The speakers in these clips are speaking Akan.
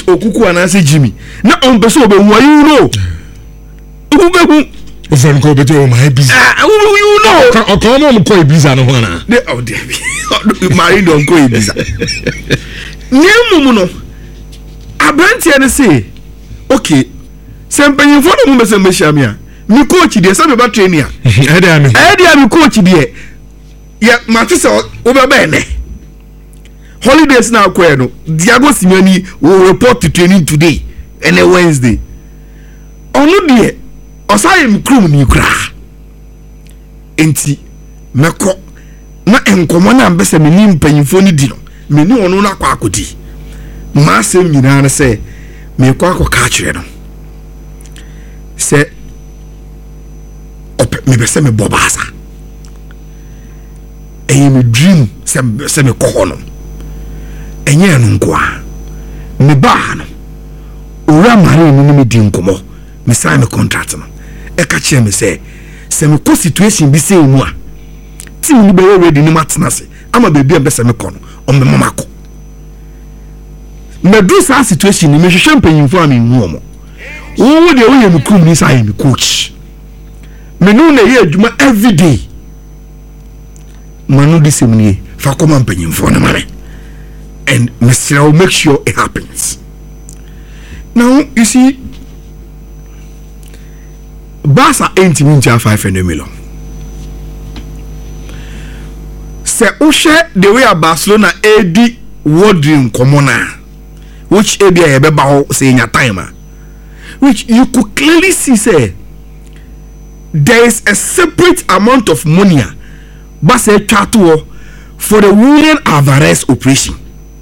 Okuku anase Jimmy. Na on person be who you know. Okuku Ofan ko beto my busy. You know. Come on ko Ibiza no hona. Oh there. Marry don ko Ibiza. Nyemu no. Abranti ene say, okay. Sempenyin fo no mo se mehia me coach dey say me ba train ya. I am coach dey. Yeah, Matisa Obabene. Holidays now, Queno. Diago Simeone will report to training today and a Wednesday. Only dear, Osayim Krum Nukra. Enti, Mako, na encommon ambassador meaning penifoni dino. Menu on una quacody. Massem Yunana say, me quaco catch you. Say, me be me Bobasa. Me dream semi kohono enye no nkoa me ba no ora mare no me di nkomo me sign me contract no e ka che me say me ko situation bi say mu a team ni be ready ni matena se ama bebi am be me kono o me mama ko me do sa situation ni me hwehwe mpanyimfo am nhu omo wo de wo ye me kum ni say me coach me no na ye adwuma every day. Manu disemni fa come mpanyim for na mare and Mr. will make sure it happens. Now you see Barca ain't minja 500 million. Se ushe the way Barcelona AD wording commona which area be ba say in your time which you could clearly see say there is a separate amount of money but say for the Julian Alvarez operation.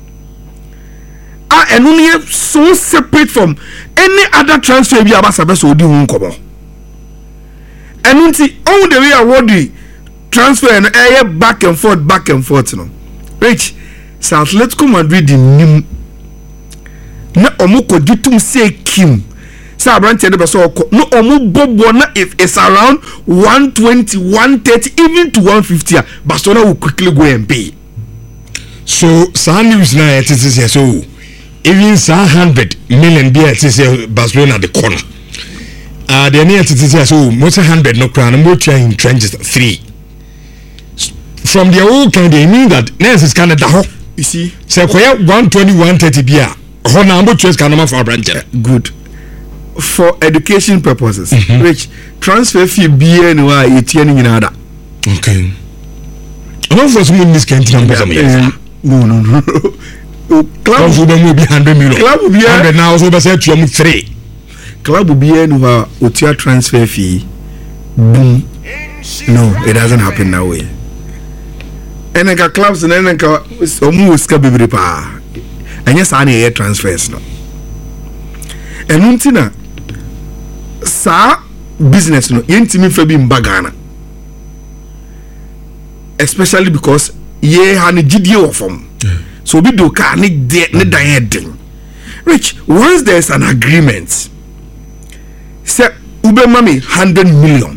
And only so separate from any other transfer we have so do come. And until all the way award the transfer and air back and forth no. Rich South Atletico Madrid nim na omoko ditum say Kim. Sa branch the so no omo bobo na if it's around 120 130 even to 150 Barcelona will quickly go and pay. So some news na it is so even 100 million be it is Barcelona the corner. The near it is so most 100 no crown more in trenches 3 from the old kind they mean that next is Canada ho you see say 120 130 bia ho na mo choose kanoma for branch good for education purposes. Which transfer fee be no a etie ni nyina da. Okay. No for some in this country no. Club will be 100 million. Club will be 100 now so be say 3. Club will be no otia transfer fee. Boom. No, it doesn't happen that way. And like clubs and then like omu ska bebre pa. Anya sa na air transfers no. And untina sa business no yentimi fa bi mbagana. Especially because ye ha ne gidie wo fom. So bi do ka ne dan heading. Rich, once there's an agreement, say ube mami 100 million.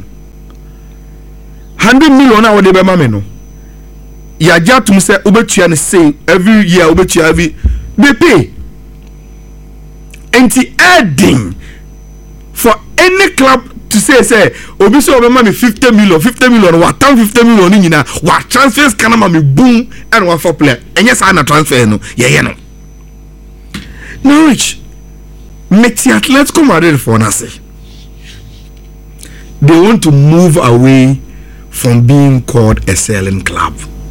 100 million na wode be mami no. Ya jatum say ube tua ne say every year ube tua every they pay. Enti adding for any club to say obi so obi mami 50 million what town 50 million ni nyina what transfers kana mami boom and one for player enye sa na transfer no ye no now Rich Meti Atletico Madrid for nase they want to move away from being called a selling club.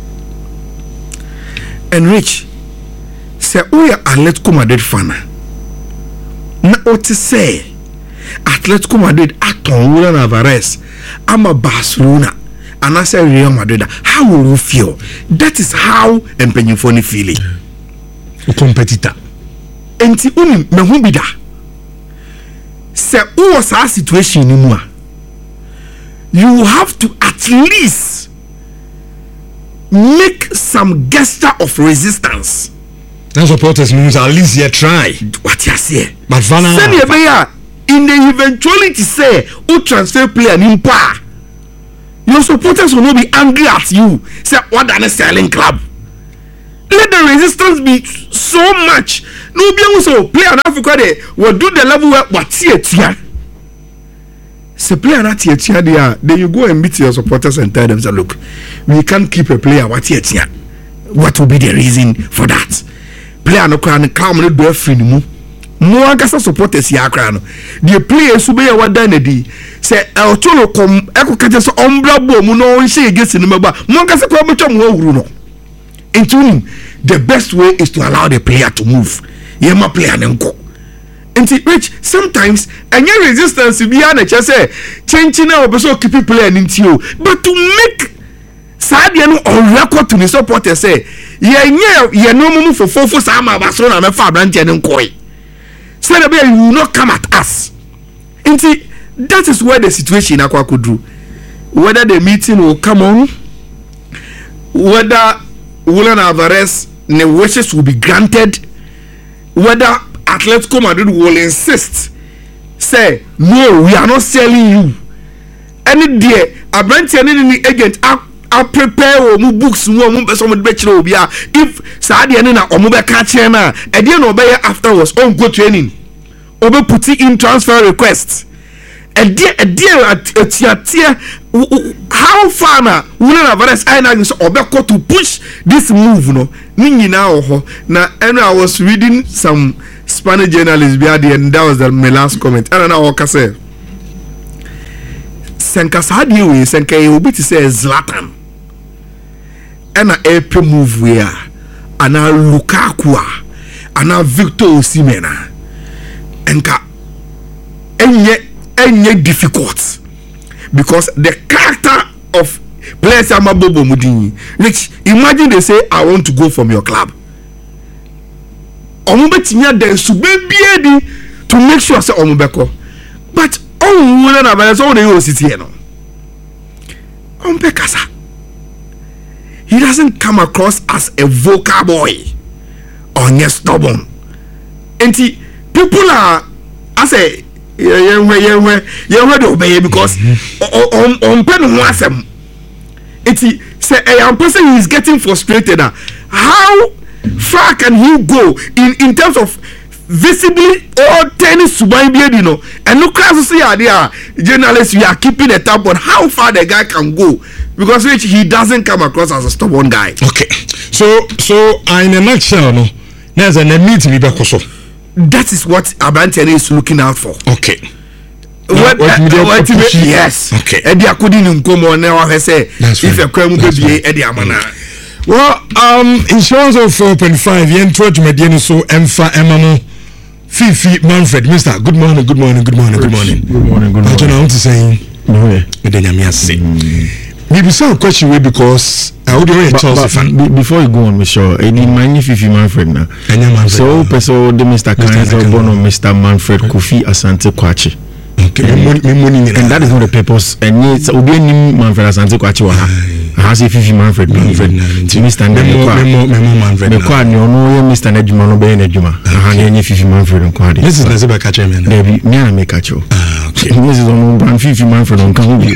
And Rich say we are Atletico Madrid fan na oti say Atletico Madrid aton Julian Alvarez ama Barcelona and I say Real Madrid, how will you feel? That is how empenyifo feeling. Competitor. Enti uni mehu bida. Se uwo sa situation ni mu, you have to at least make some gesture of resistance. That supporters means at least you try. What you say? But in the eventuality say who transfer player in pa, your supporters will not be angry at you. Say what an selling club. let the resistance be so much. No be also play an Africa they will do the level where what tia. So play an tia there, then you go and meet your supporters and tell them, say, look, we can't keep a player what tia. What will be the reason for that? Player no can come no do free no. Mo agasa supporters ya kra no. The players who be what done di say el cholo kom eko kaje so ombra bo mu no nche egesi no meba. Mo agasa ko betwa mo awuru no. Into the best way is to allow the player to move. Yema player nenko. Into which sometimes any resistance be na che say chenchi na obeso keep player nintio, but to make Sadia no on record to the supporters say ye no mumu for sama baso na me fa branch en nkoi. Say the you will not come at us. Inti that is where the situation akwa could do. Whether the meeting will come on, whether Julian Alvarez ne wishes will be granted, whether Atletico Madrid will insist say no, we are not selling you. Any day a branch any agent I prepare or books no some bachelor obia if Sadia na omo be catch na e dey no be afterwards on go training obe put in transfer requests e dey atiatia how far na Julian Alvarez I na so obe to push this move no ni nyina ho na and I was reading some Spanish journalists be there and that was my last comment and na o say senka Sadia we senka e obi ti say Zlatan and a epe move where ana Lukaku ana Victor Osimhen enka enye difficult because the character of players amabobo mudini which imagine they say I want to go from your club omubetinya den subebie to make sure say omubeko but wona na ba so dey ositi here no ompekasa. He doesn't come across as a vocal boy or stubborn. And people are, I say, you obey because on pen wants them. Say a young person is getting frustrated. How far can he go in terms of visibly all tennis you know, and look at see idea journalists we are keeping a tab on how far the guy can go because which he doesn't come across as a stubborn guy. Okay, so in a nutshell no there's an need to be back also. That is what Abantene is looking out for. Okay. Yes. Okay. Eddie couldn't come on now say if a crime will be Eddie Amana. Well, insurance of 4.5 yen to Mediano so Emfa Emamo Fifi Manfred, Mr. Good morning. Good morning. I don't know what to say. Maybe some question way because I would already tell fan. Before you go on, Michelle, I need my Fifi Manfred now. So, the Mr. Kaiser Bono, Mr. Manfred Kofi Asante Kwachi. Okay, and that is not the purpose. And it's Obi Manfred Asante Kwachi. I say Fifi Manfred. Mr. Manfred. Mr. Nejuma be Nejuma. I Fifi Manfred. This is Nazeba Kachemen. Me and make Kacho. Okay. This is on brand Fifi Manfred on Kangu.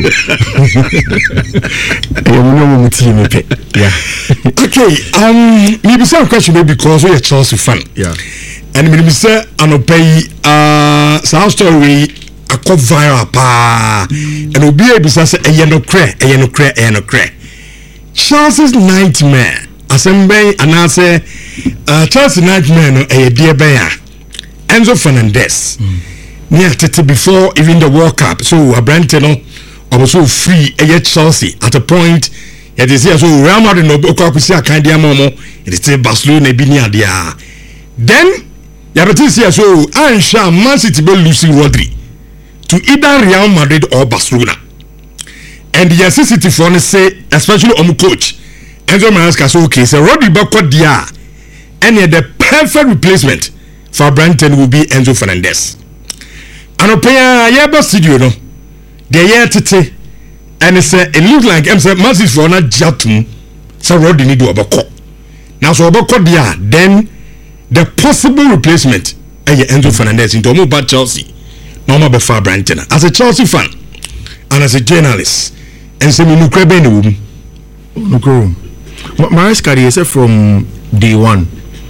Yeah. Okay. Maybe some question because we are Chelsea fan. Yeah. And maybe say anopay sound story akọ viral pa and obi ebisa say eyeno kre Chelsea's nightmare asembe anase Chelsea nightmare no dear bear Enzo Fernandez near tete before even the World Cup so Abrante no also free Chelsea at a point it is so Real Madrid no okwakusi akandia momo it is Barcelona bi near there then Yabetis so Ansha Man City be losing Rodri to either Real Madrid or Barcelona. And the City for say, especially on coach, Enzo Maresca so okay, so Rodri Bako dia and the perfect replacement for Branton will be Enzo Fernandez. And opaya yeba studio no. The year tete and it looks like Man City for na jatum so Rodri need to Bako. Now so Bako dia then the possible replacement Enzo Fernandez into Mobile Chelsea. Normal before Branton. As a Chelsea fan and as a journalist, and say Nukre Maresca they say from day one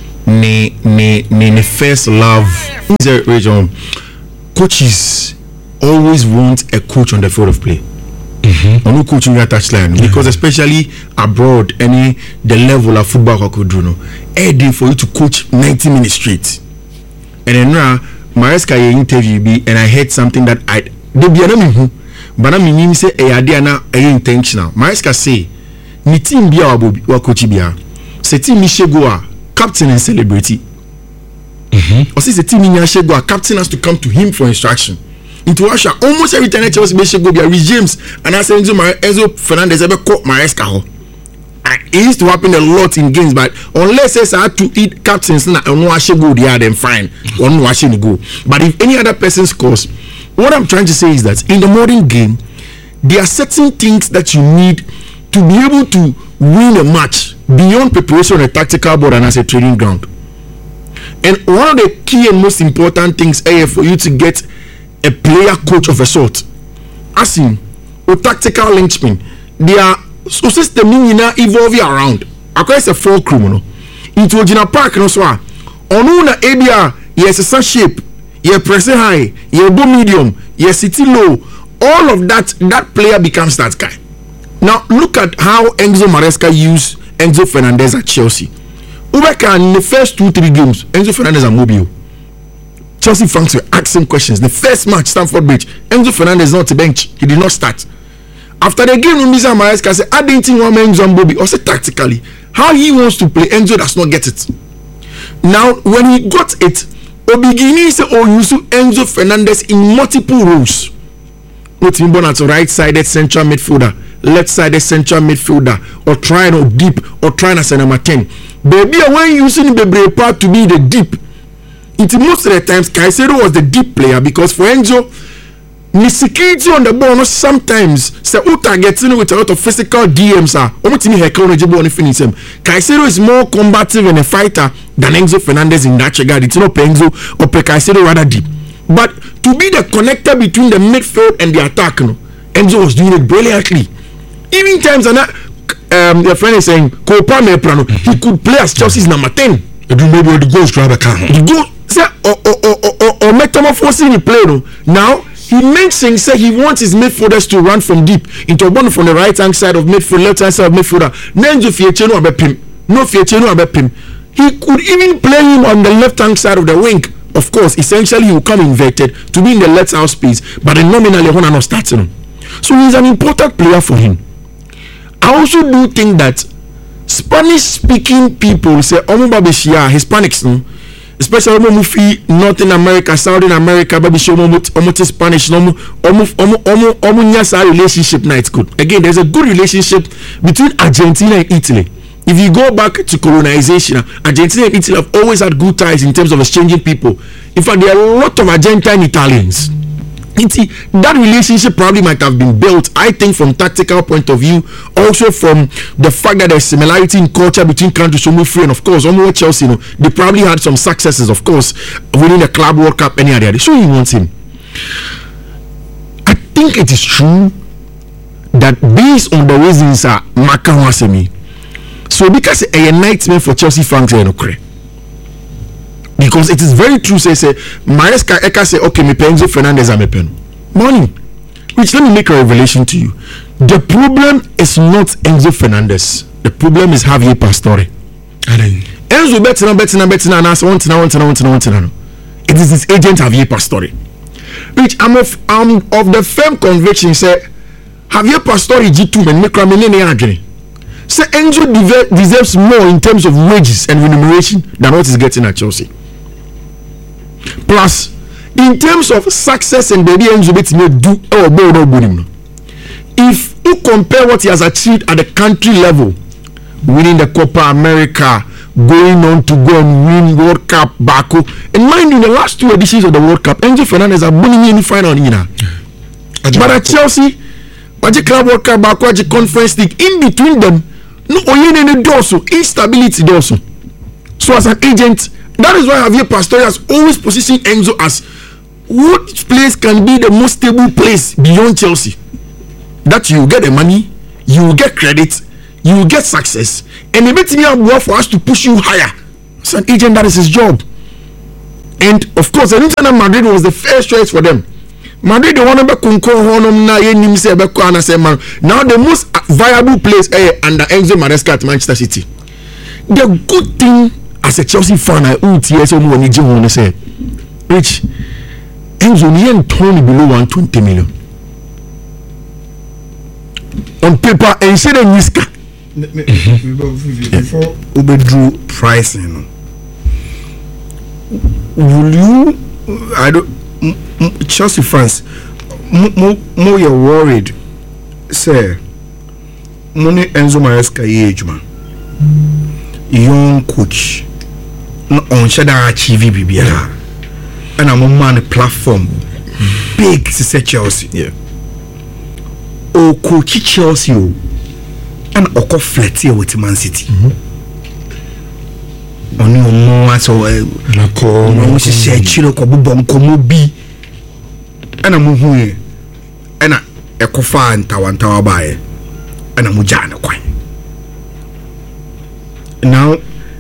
ne first love region coaches always want a coach on the field of play. Or no coaching your touchline because especially abroad the level of football I could do no day for you to coach 90 minutes straight. And then now Maresca interview be and I heard something that they be anami but I mean say idea na intentional. Maresca say ni team bia wa coach bia say team Shego a captain and celebrity. Or say team ni Shego a captain has to come to him for instruction. Into Russia almost every time Chelsea Shego bia regimes and I say Enzo Fernandez ever caught Maresca ho. It used to happen a lot in games, but unless I had to eat captains na no Shego they are then fine. Or no go. But if any other person scores, what I'm trying to say is that in the modern game, there are certain things that you need to be able to win a match beyond preparation on a tactical board and as a training ground. And one of the key and most important things for you to get a player coach of a sort, as in a tactical linchpin, there are so system evolving around. Across a fulcrum, no. Into Ojina Park, no so. Onuna ABR, yes, a shape, you press high, you go medium, you city low. All of that player becomes that guy. Now look at how Enzo Maresca used Enzo Fernandez at Chelsea. Ubeka in the first 2-3 games, Enzo Fernandez and Mobile. Chelsea fans were asking questions. The first match, Stamford Bridge, Enzo Fernandez not to bench. He did not start. After the game, Enzo Maresca said, I didn't think one Enzo and Bobby. Or say tactically, how he wants to play, Enzo does not get it. Now, when he got it, Obigini said, Enzo Fernandez in multiple roles. With him born as a right-sided central midfielder, left-sided central midfielder, or trying or deep, or trying as a number 10. Baby, when using the part to be the deep, it most of the times Caicedo was the deep player because for Enzo, the security on the ball no sometimes say Uta gets in with a lot of physical DMs Caicedo is more combative and a fighter than Enzo Fernandez in that regard. It's not Enzo or Caicedo rather deep. But to be the connector between the midfield and the attack, no, Enzo was doing it brilliantly. Even times your friend is saying Copa Meprano, he could play as Chelsea's number 10. Maybe the goals to have a car. The goal or metamorphosing the play no. Now he mentioned say he wants his midfielders to run from deep into one from the right hand side of midfield, left hand side of midfielder. Nenzo Fiecheno abepim. No Fiecheno abepim. He could even play him on the left hand side of the wing. Of course, essentially he will come inverted to be in the left out space, but then nominally Hona not starting him. So he's an important player for him. I also do think that Spanish speaking people say Omubabishia, Hispanics, no? Especially Omufi, Northern America, Southern America, baby show Omuti Spanish, Omunyasa relationship now it's good. Again, there's a good relationship between Argentina and Italy. If you go back to colonization, Argentina and Italy have always had good ties in terms of exchanging people. In fact, there are a lot of Argentine Italians. That relationship probably might have been built, I think, from tactical point of view, also from the fact that there's similarity in culture between countries. So free, and of course, almost Chelsea, they probably had some successes, of course, winning the Club World Cup, any other. So he wants him. I think it is true that based on the reasons Maka wants me, so because a nightmare for Chelsea fans, because it is very true, say Maresca Eka say, okay, me Enzo Fernandez am pen. Morning. Which let me make a revelation to you. The problem is not Enzo Fernandez. The problem is Javier Pastore. Enzo betina and I want to know. It is his agent Javier Pastore. Which I'm of the firm conviction say Javier Pastore G2 and make agree. Say Enzo deserves more in terms of wages and remuneration than what he's getting at Chelsea. Plus, in terms of success and baby Enzo may do if you compare what he has achieved at the country level, winning the Copa America, going on to go and win World Cup Baku, and mind you, in the last 2 editions of the World Cup, Enzo Fernandez are winning in the final. But at Chelsea, Magic Club World Cup Baku, Magic Conference League, in between them, no instability also. So as an agent, that is why Javier Pastore has always positioned Enzo as what place can be the most stable place beyond Chelsea. That you get the money, you get credit, you will get success, and everything you have for us to push you higher. It's an agent, that is his job. And of course, Real Madrid was the first choice for them. Madrid they want to now the most viable place under Enzo Maresca at Manchester City. The good thing as a Chelsea fan, I say, Rich, Enzo Nian Tony below 120 million on paper, and say the Niska. Before Ube drew pricing, will you? I don't. Chelsea fans, more you're worried, say, money Enzo Maresca age young coach, on Shada achieve BBR, and I'm on a platform big to say Chelsea. Yeah. O coach Chelsea, and Oko flat here with Man City. On your more so, no, she said, Chilo Kobubon Komobi. And I'm moving, and a cofa and Tawantawa by, and a mujana quite. Now,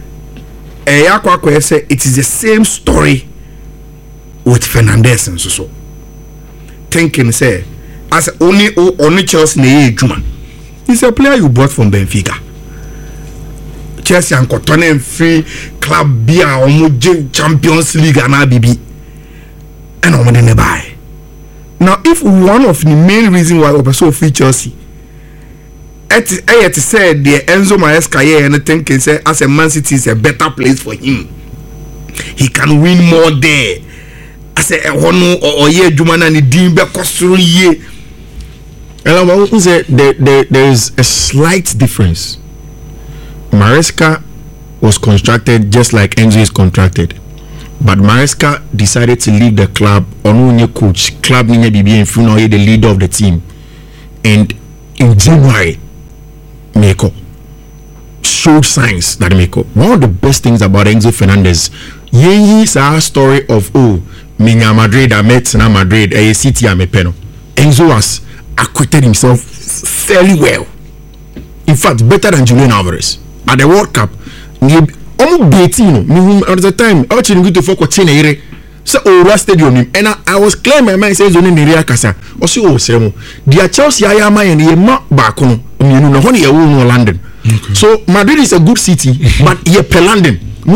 a Yakwa say it is the same story with Fernandez and so. Thinking, say, as only Chelsea ne Juma. He's a player you bought from Benfica. Chelsea and Cotonou free club beer or Champions League and ABB, and I'm gonna buy. Now, if one of the main reasons why we so free Chelsea, it said the Enzo Maresca and thinking say as a Man City is a better place for him. He can win more there. I say or ye Jumana ni dimbe kosuru ye. And I will say there is a slight difference. Maresca was constructed just like Enzo is contracted. But Maresca decided to leave the club on new coach, club Ninya BB and Funo, the leader of the team. And in January, Meko showed signs that Meko. One of the best things about Enzo Fernandez, is our story of Minya Madrid, I met na Madrid, a City, I'm a Peno. Enzo has acquitted himself fairly well. In fact, better than Julian Alvarez. At the World Cup, almost beating at the time. I was going to focus on it. So, stadium, and I was clear my mind says only Niria Casa. Also, the Chelsea, I am and the mark back on London. So, Madrid is a good city, but you're per London.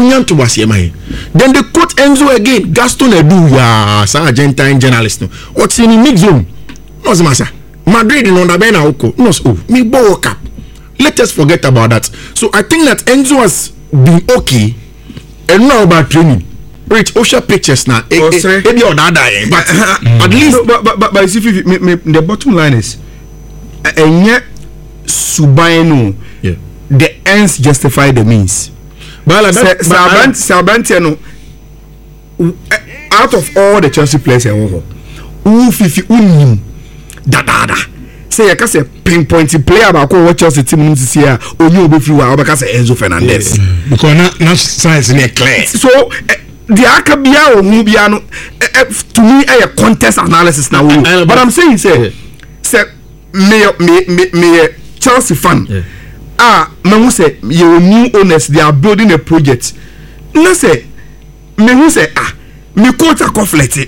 Then they quote Enzo again. Gaston Edu, Argentine journalist. What's in the mid zone? No, Massa. Madrid in Ondabena Oko. No, me World Cup. Let us forget about that. So I think that Enzo has been okay, and now about training. Rich Osha pictures now. But at least, but you see, the bottom line is, and yet Subaino, the ends justify the means. But Sabantiano, out of all the Chelsea players, da. Say I can say pinpoint player about what Chelsea team to see here. Or you be few because Enzo Fernandez. Because not science in clear. So the Akabia or Mubiano to me a contest analysis now. But I'm saying say me Chelsea fan. Me say your new owners they are building a project. No say me say me coach a conflict.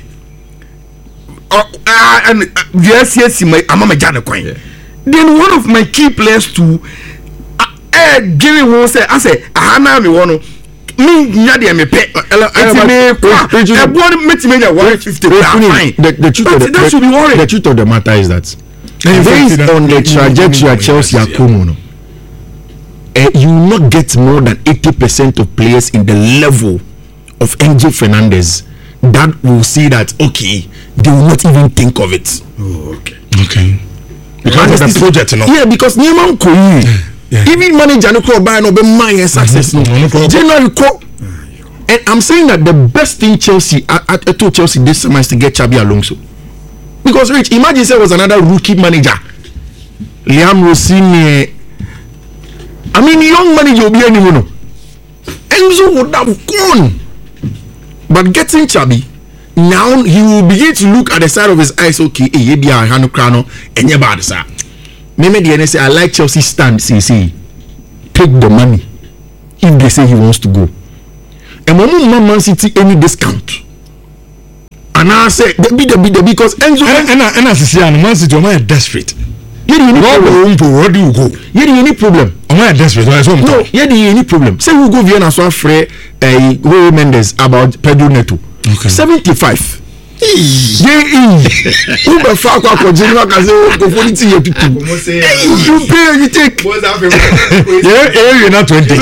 And yes, I'm a Jana coin. Then one of my key players to Gary will say, I say, I me one me Nadia me pay. That should be worried. The truth of the matter is that based on the trajectory at Chelsea Akumono, you will not get more than 80% of players in the level of Enzo Fernandez that will see that okay, they will not even think of it. Oh, okay. Because of the project, yeah, because Neyman Koyi, even manager no call buy no be my success no. Generally call. And I'm saying that the best thing Chelsea at Chelsea this summer is to get Xabi Alonso. Because Rich, imagine there was another rookie manager, Liam Rossini. I mean, young manager will be anyone. Enzo would have gone. But getting Xabi, now he will begin to look at the side of his eyes. Okay, maybe I have no crown and you bad sir. Maybe the NSA I like Chelsea stand. See, take the money if they say he wants to go. And Man City any discount. And I say the because Enzo and I say Man City are desperate. You where do you go? You any problem? Am I desperate? No, you any problem? Say we go Vienna so afraid Rui Mendes about Pedro Neto. Okay. 75. Uber far kwa Geneva kaze go for it you people. You pay and you take. Yeah, you're not 20.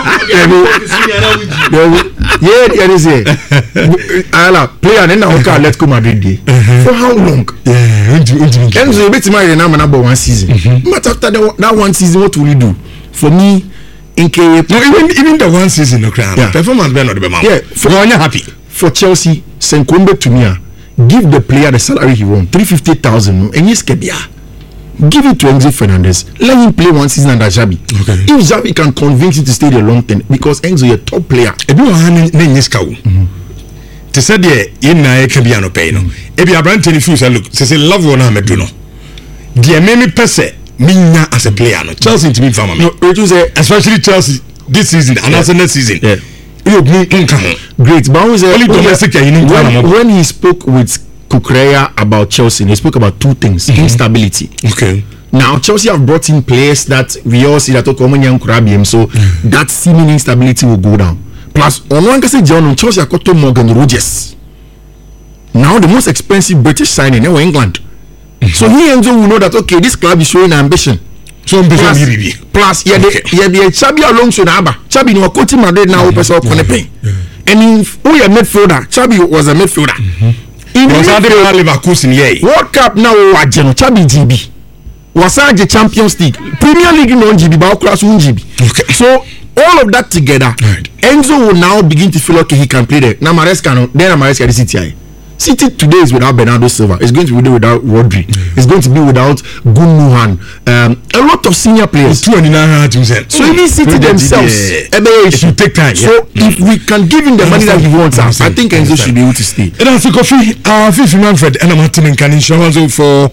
Yeah, is it. Ala play and then okay, let's go Madrid day. For how long? Yeah, Enzo you bet my number one season. But after that one season, what will you do? For me, in K. No, even the one season, no crown. Yeah. Performance be not the man. Yeah, for you happy. For Chelsea, Senkombe to me. Give the player the salary he wants, 350,000, and yes, Kebia. Give it to Enzo Fernandez. Let him play one season under Xabi. Okay. If Xabi can convince you to stay the long term, because Enzo is a top player. If you are in this cow, to say the in I can be an opinion. If you are brand new, look, say love one I'm a do no. Dear Mimi Pesse, me as a player, no Chelsea to me for me. Especially Chelsea this season and also next season. Yeah. Great, but when he spoke with Kukureya about Chelsea, he spoke about two things: instability. Okay. Now Chelsea have brought in players that we all see that so that seeming instability will go down. Plus, on one can say Chelsea have got Morgan Rogers. Now the most expensive British signing in England. So he and Enzo will know that okay, this club is showing ambition. So plus the Xabi Alonso na aba Xabi no coach Madrid now person konepen and who a midfielder Xabi was a midfielder in Leverkusen World Cup now Ajeno Xabi GB was a Champions League Premier League no GB ba class 1 GB. Okay. So all of that together Enzo will now begin to feel okay he can play there. Now Maresca no then Maresca City City today is without Bernardo Silva. It's going to be without Rodri. It's going to be without Gundogan. A lot of senior players. So even City themselves, it should take time. So if we can give him the money that he wants, I think Enzo should be able to stay. And I think Fifi Manfred and I'm attending can insurance for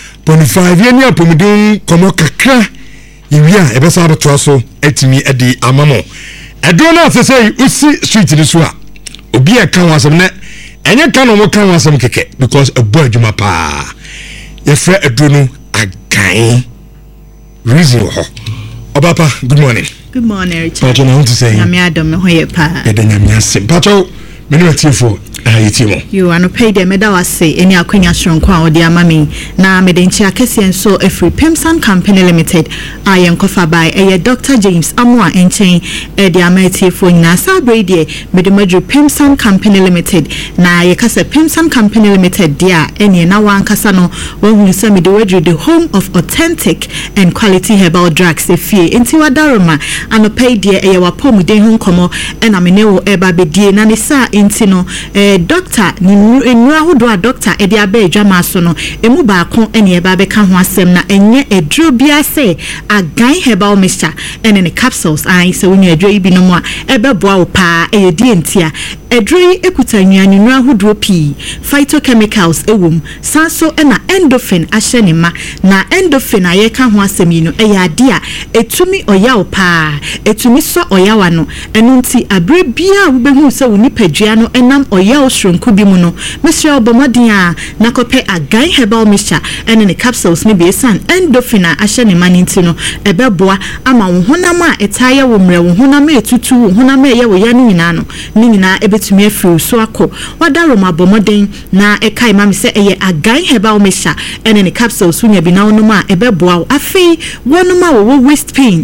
0.5 years. Pomidun komo kakra. Iwia ebesa abatwaso etimi edi amamo. Edona say usi street this wa. Obi e kan wasem na enye kan no kan wasem keke because a boy adwuma pa. Ye fra edunu agan. Reason ho. Obapa, good morning. Good morning, Richard. Pacho na want to say. Nyame adom ho ye pa. E da nyame asem. Pacho, me no tiefo. You are no paid the medal was say any akwenya shronko a odi amami na medenchi akese enso efri Pemsan Company Limited ayen kofa by Dr. James Amwa enchen e di amati fo nyina sabre die medemadu Pemsan Company Limited na ye kase Pemsan Company Limited dia eni na wan kasa no won se medewadu the home of authentic and quality herbal drugs efie enti wadaroma ano paid die e wapom den ho nkomo e na menewo eba bedie na ne sa enti no doctor ni enura hodo a doctor e dia ba edwama so no emu ba ko ene e ba be ka ho asem na enye edro bia se agan herbal mixture ene ne capsules ai se wonu edro ibi no mo a e be boa wo pa e di entia edro ekuta nnuane nura hodo pi phytochemicals ewom sanso e na endorphin ahye ne ma na endorphin aye ka ho asem yi no e ya ade a etumi oya wo pa etumi so oya wa no enu nti abre bia wo be hu se woni padua no enam oya shronku bi mu no mesra obomadin a nakope agan herbal mixture ene ne capsules ne be san endorphin a ahye ne maninti no ebeboa ama wo honam a etaye wo mre wo honam etutu wo honam eye wo ya nyina no ni nyina ebetumi afiri so akọ wadaroma abomoden na ekai ma me se eye agan herbal mixture ene ne capsules unya bi na wonom a ebeboa afi wonom a wo waist pain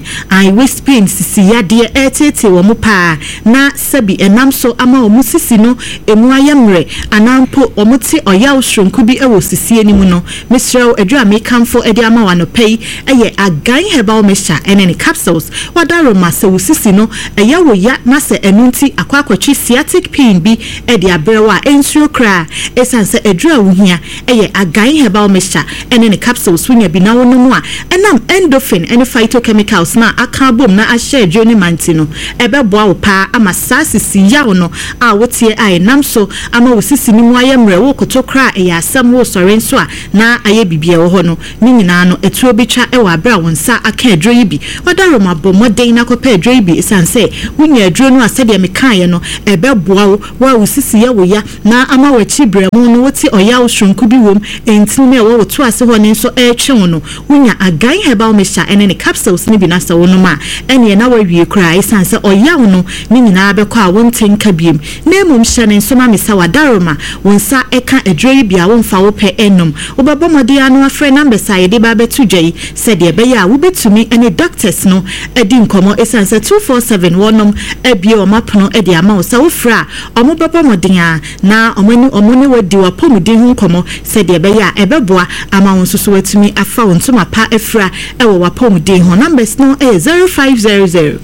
sisi yade etete wo mu pa na sabi enam so ama wo musisi no emu ayamre anampo omuti oya osronku bi ewo sisie ni mu no mesrew adwa me kamfo edi ama wa no pay eye agan herbal mixture ene capsules wadaroma se wosisi no eya wo ya na se enunti akwakwatwi sciatic stomach pain bi e de abrewa ensuo kra esanse edura wohia eye agan herbal mixture ene ne capsules wonya bi na wono a enam endorphin ene phytochemicals na aka bom na ahye adwene mantino ebeboa wo pa ama sasisi yawo no a wotie ai nam so ama wosisi ni mu ayemre wo kotokra eye asam wo sore nso a na aye bibia wo ho no ni nyina no etuo bitwa e wa abra wonsa aka adro yi bi wadaro mabomoden na kopa adro yi bi esanse wonya adro no asede me kan no ebeboa wo wa wosisi ya wo ya na ama wachi bremu no woti oya wo shunku bi wom entime wo to ase ho ne nso etwe no wonya agan herbal mixture ene ne capsules ni bi na sa wo no ma ene na wawie kura esanse oya wo no ni nyina abekọ a wontenka biem na emom hye ne nso ma me sa wadaroma wonsa eka adro yi bia wonfa wo pe enom obabomode anu afre number sa ye de ba betu dwai said ye be ya wo betumi ene doctors no edi nkomo esanse 247 wonom ebie o mapono edi ama wo sa wo fra omo babomode a na omoni wadi wa pomuden hu nkomo said ye be ya ebeboa ama wonso so watumi afa wontuma pa efra ewo wa pomuden hu numbers no 0500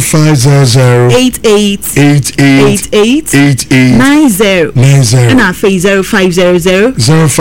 88 90 and our face 0500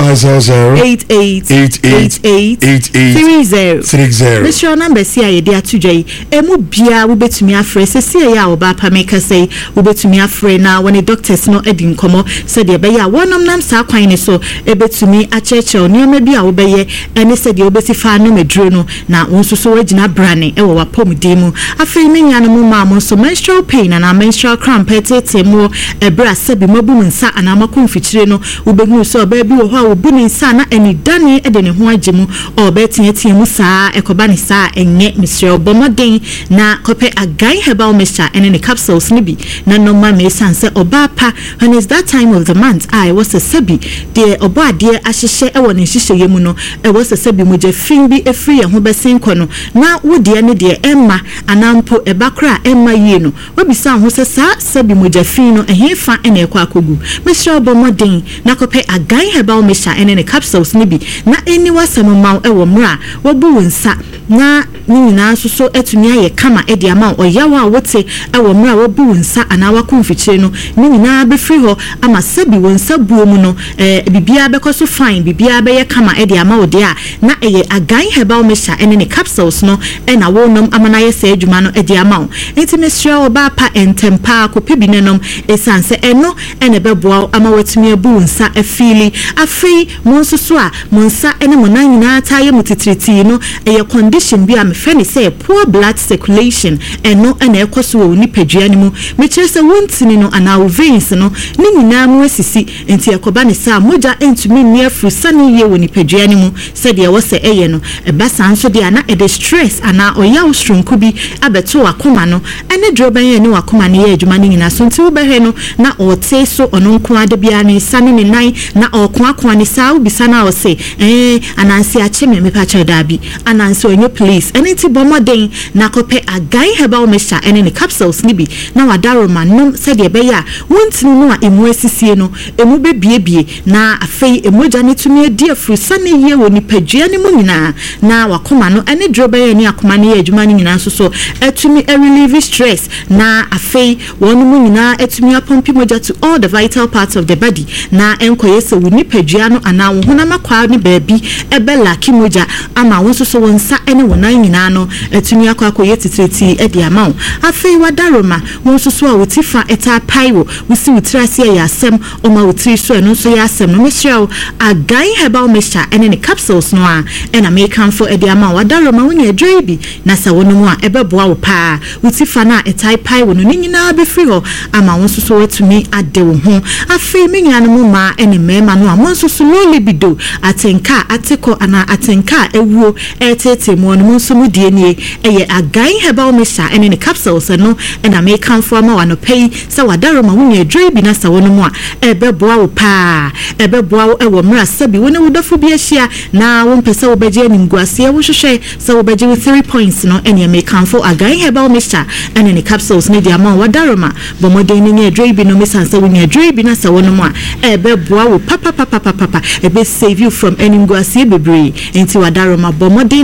88 Mr. number see I dey atujai emu bia wo betumi afre se see ya oba pa make say wo betumi afre na when the doctors no edin komo said ye be ya wonom nam sa kwan ne so e betumi acheche onioma bi a wo be ye ene said ye obesifa no medro no na wonso so wagina brane e wo wapomuden mu afre me nya no mu ma mo so menstrual pain and menstrual cramp etete mu ebra sabi mabum nsa ana makonfichire no wo behu so oba bi wo ho a wo bu ni nsa na eni dane e de ne ho agemu oba tietie mu saa ekoba ni saa enye Mr. Obomoden na kope agan herbal mixture ene ne capsules ni bi na no ma me sanse oba pa when is that time of the month I was a sabi de oba ade ahyehye e wo ne hyehye yemu no e was a sabi moja fin bi efri ye ho besen kono na wo de ne de emma anampo ebakra emma yie no wo bisa ho se sa sabi moja fin no ehefa ene ekwa akogu Mr. Obomoden na kope agan herbal mixture ene ne capsules ni bi na eni wasamaw e wo mra wo bu wonsa na nyina so etumi aye kama edi ama oyawa wote e wo mra wo bu wonsa ana wakonfichire no nyina be free ho ama sabi wonsa buo mu no bibia bekoso fine bibia be ye kama edi ama ode a na eye agan herbal mixture ene ne capsules no e na wonom amana ye se adwuma no edi ama enti mesra oba pa entempa ko pebinenom esanse eno ene beboa ama watumi abu wonsa afili afei monsoso a monsa ene monan nyina taye mutitriti no eye condition bi am fe ne say poor blood circulation eno ene ekoso wo ni padua ni mu me kire se wontini no ana veins no ni nyina mu asisi enti ekoba ne sa moja entumi ni afru sane ye wo ni padua ni mu se de wo se eye no eba sanso de ana e de stress ana oya usrunku bi abeto akoma no ene droban ye ni wakoma ne ye adwuma ni nyina so nti wo behwe no na ote so ono nko ade bia ne sane ne nan na okwa ne sa wo bisa na o se anansi ache me pa cha dabi anansi onye please enti Bomoden na kope agan herbal mixture ene ne capsules ni bi na wadaroma nom se de be ya wontini no a emu asisie no emu bebiebie na afei emoja ne tumi adi afru sane ye wo ni padua ne mu nyina na wakoma no ene droba ye ni akoma ne ye adwuma ne nyina so etumi relieve stress na afei wonu mu nyina etumi apompi moja to all the vital parts of the body na enkoye se wo ni padua no ana wo honama kwa ne baabi ebela kimoja ama wonso so wonsa ene wonan nyina no etumi akwakoye titriti edi ama afei wadaroma wonso so a wotifa eta paiwo wisi wutrase ya asem oma wutri so eno so ya asem no mesrao agan herbal mixture ene ne capsules no a ena make for edi ama wadaroma wonya dreibi na sa wono a ebeboa wo pa wotifa na eta paiwo no nyina be free ho ama wonso so watumi ade wo ho afei menya no mu ma ene mema no a wonso so lo libido atenka ateko ana atenka ewuo etete mu no so mu die nie eye agan herbal mixture ene ne capsules no ena make for ma wano pay sa wadaroma wonya dreibi na sa wono mu a ebeboa wo pa ebeboa wo ewo mra sabi wona wodofo bi ahia na wompese wo beje animguase wo hwehwe sa wo beje 3 points no ene make for agan herbal mixture ene ne capsules ne dia ma wadaroma Bomoden ni nya dreibi no mesanse wonya dreibi na sa wono mu a ebeboa wo papa ebe save you from animguase bebre enti wadaroma Bomoden na hye ne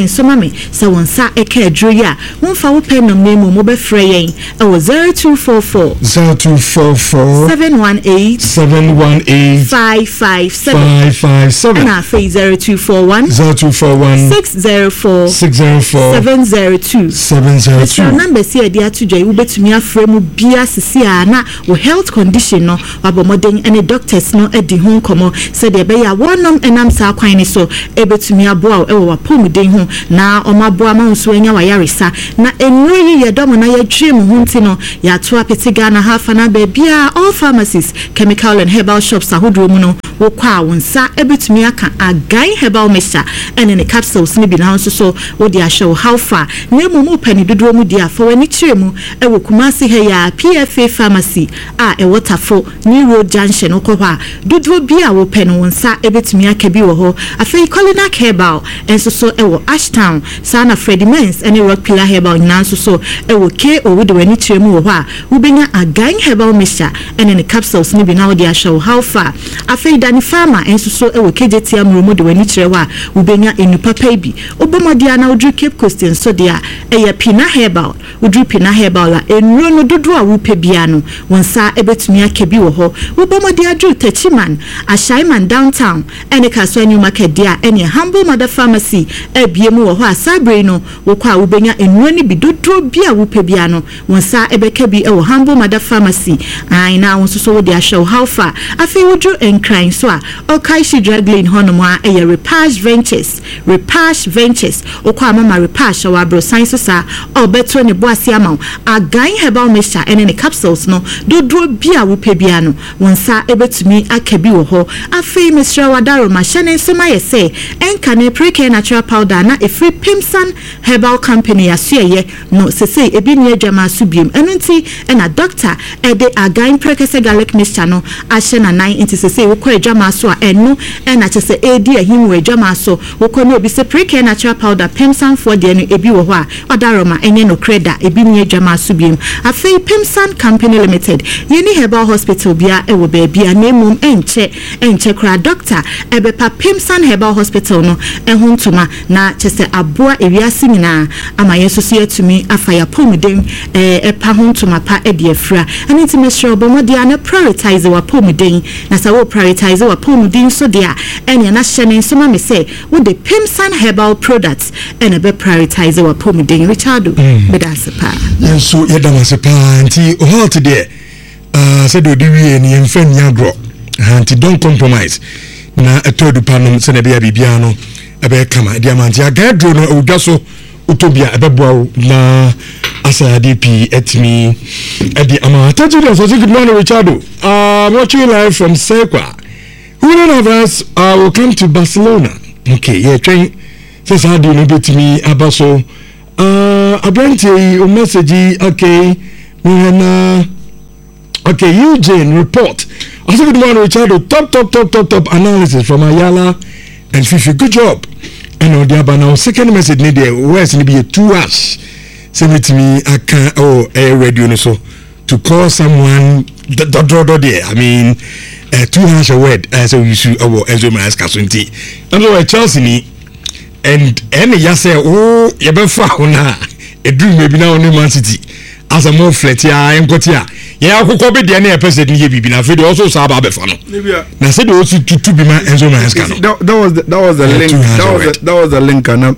nso ma me se won sa eka aduro ya won fa wo pen nom name mo be frɛ yɛn e wo 0244 718 557 na fa 0241 604 702 number si ade atudwa wo betumi afrɛ mu bia sisi a na wo health condition no abomoden ene doctors no edi ho komo se de be ya wonom enam sa kwan ni so ebetumi aboa e wo wapomuden ho na omaboa ma nso anya wayaresa na enu yi yedom na yadwe mu hunti no ya to apete Ghana hafa na be bia all pharmacies chemical and herbal shops ahodo mu no wo kwa wonsa ebetumi aka agan herbal mixture ene ne capsules ni bi na nso so wo de ahwe how far na mu pani dodo mu dia fa wani kire mu e wo Kumasi he ya PFA pharmacy a e waterfall New Road Junction okoha dodo bia wo pen wonsa ebetumi aka bi wo ho afei Colina Herbal enso so e wo Ashtown sana Freddy Mens ene Rock Pillar Herbal nanso so e wo KO wo de wani kire mu wo ho a wo benya agan herbal mixture ene ne capsules ni bi na wo de ahwe how far afei Dani Farmer enso so e wo KJT amromo de wani kire ho a wo benya enupa pa bi obomodia na wo Cape Coast enso de a e Pina Herbal udru Pina Herbal la enro no dodo a wupe bia no wonsa ebetumi akebi wo ho wobomode adru Tachiman Ashaiman downtown ene kaso new market dia ene Humble Mother Pharmacy ebiemu wo ho asabre no wokwa wobenya enro ni bi dodo bia wupe bia no wonsa ebekebi e wo Humble Mother Pharmacy ai na wonso so wo dia show how far afi wudru enkran so a Okaishi Drug Lane hono a e Repash Ventures okwa mama Repash wa bro science sa obeto ne boase ama agan herbal mixture ene ne capsules no dodo bia wo pebia no wonsa ebetumi akabi wo ho afei mesra wadaro ma hyene so ma yese enka ne Precare natural powder na efri Pimsan Herbal Company asuye no sese ebi ne adwama so biem enunti ena doctor ede agan Precare garlic mixture no ahye na 9 inti sese wo kwa adwama so a eno ena chese edi ahim wo adwama so wo kwa no obi se Precare natural powder Pimsan for de no ebi wo ho a wadaro ma enye no creda ebi ne adwama so biem afei Pimsan Company Limited yeni herbal hospital bia ewo ba bia na emum enche kra doctor ebepa Pimsan Herbal Hospital no ehuntuma na chese aboa ewiase nyina ama yeso so yatumi afa ya pomuden epa huntuma pa ede afra ani ti mesro bomodia na prioritize wa pomuden na sa wo prioritize wa pomuden so dia ene na hyene so ma me say wo de Pimsan Herbal products ene be prioritize wa pomuden Richardo bedasepa so yedamasepa anti halt there said do we ni enfan yagro anti don't compromise na etodu panom se na bia bibia no ebe kama diamanti agadro no odwaso utobia ebeboa na asa DP etimi edi ama tajiri so good morning Richardo watching live from Sekwa. One of us will come to Barcelona. Okay, yeah, train says how do you betimi abaso abranti o message okay okay Eugene report. I said good morning Richardo, top analysis from Ayala and Fifi, good job. And on the other now second message need there where's need be 2 hours send it to me I can air radio so to call someone there I mean 2 hours a word so you should Enzo Maras Kasunti and so Chelsea ni and any ya say oh you be fa na a dream maybe now on Man City as a more flat ya enkotia ya akoko be de na person ni bibi na fe de also sa ba be fa no na say de also to be my Enzo Maras Kano that was the link that was the link and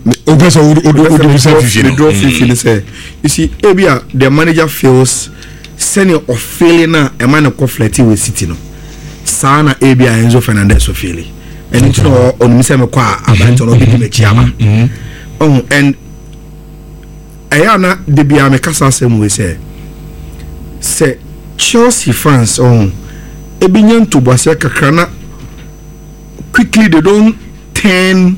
say you see ebia the manager feels senior of failing na e man ko flirty with City no sana ebia Enzo Fernandez so failing and it's no on me say me kwa abantu no bi me chiama and ayana de bia me kasa asem we say Chelsea fans ebinyan to boase kakra na quickly they don't turn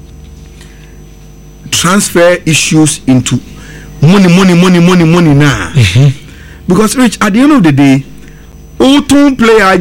transfer issues into money now. Because Rich, at the end of the day, Oton player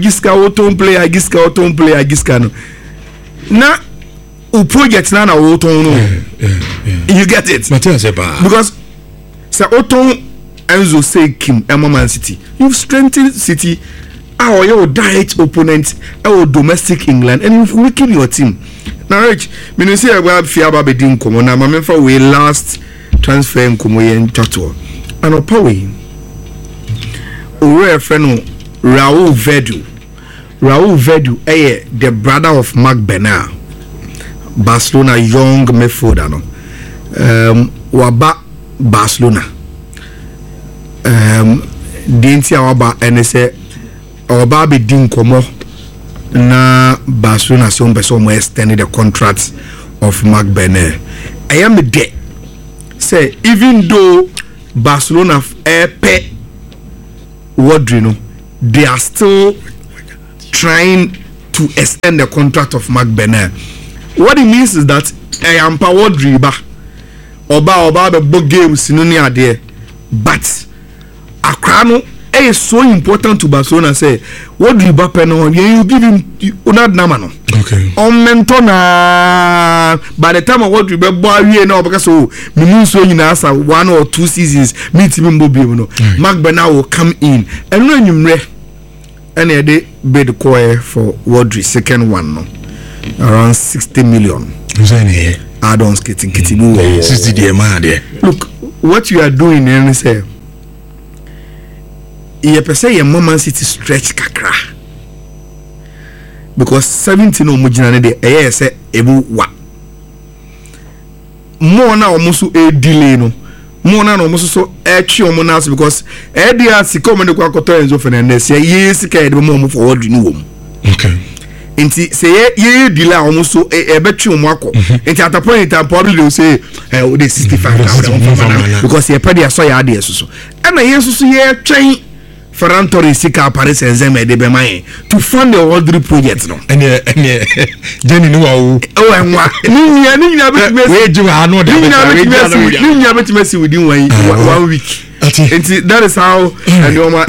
Giska no. Na u project na Oton no. You get it? Because say Oton Enzo say Kim Man City. You've strengthened City or your direct opponent or domestic England and you weaken your team. Now, Rich, me say about Fiaba Bedin Komo na my for we last transfer in Komo yen Toto. And opawe. Ore friend Raul Vedu. Raul Vedu the brother of Mark Bernal. Barcelona young midfielder no. Waba Barcelona. Dinti awaba NSA Oba Bedin Komo na Barcelona so mpeso mo extend the contract of Mark Bernal. I am there. Say even though Barcelona pay Rodri no, they are still trying to extend the contract of Mark Bernal. What it means is that I am powered Rodri Oba the book games in any idea, but Akrano is so important to Barcelona. Say what do you no? You give him unad namano. Okay. On mentona by the time of what we be boy now because so me so in asa 1 or 2 seasons meet him bobi no. Mark Bernal will come in and when you re any day bid call for Rodri second one no around 60 million. Who's in here? Add-ons kitty 60 the man there. Look what you are doing and say you per se your Man City stretch kakra because 17 omujina de say ebu wa more na almost a delay no more na almost so twi omo because dia sikom de kwakoto Enzo Fernandez ye sika e de mo forward ni wom. Okay. Inti say ye delay almost so e betwi omo akọ inti at a point in probably they say the 65,000 because ye pay dia so ya de so and na yesu so ye twen Ferran Torres sika Paris Saint-Germain de bemaye to fund the Rodri project no. Any Jenny no o enwa ni nya we ju ha no de ni nya betimesi within 1 week. Enti that is how enoma